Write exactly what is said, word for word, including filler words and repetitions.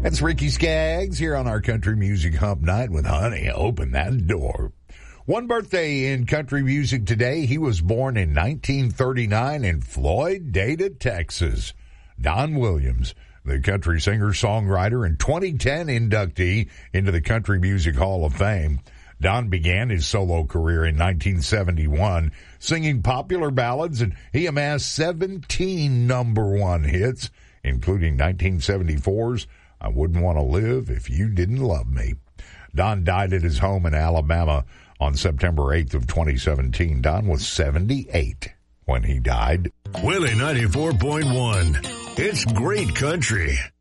That's Ricky Skaggs here on our Country Music Hump Night with Honey, Open That Door. One birthday in country music today. He was born in nineteen thirty-nine in Floydada, Texas. Don Williams, the country singer-songwriter and twenty ten inductee into the Country Music Hall of Fame. Don began his solo career in nineteen seventy-one, singing popular ballads, and he amassed seventeen number one hits, including nineteen seventy-four's I Wouldn't Want to Live If You Didn't Love Me. Don died at his home in Alabama on September eighth of twenty seventeen. Don was seventy-eight when he died. Willie ninety-four point one. It's great country.